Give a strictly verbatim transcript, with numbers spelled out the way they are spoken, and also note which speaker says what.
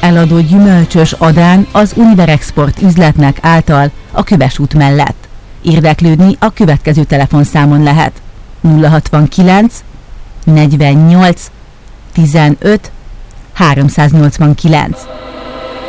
Speaker 1: eladó gyümölcsös Adán az Univerexport üzletnek által a Köves út mellett. Érdeklődni a következő telefonszámon lehet: nulla hatvankilenc negyvennyolc tizenöt háromszáznyolcvankilenc.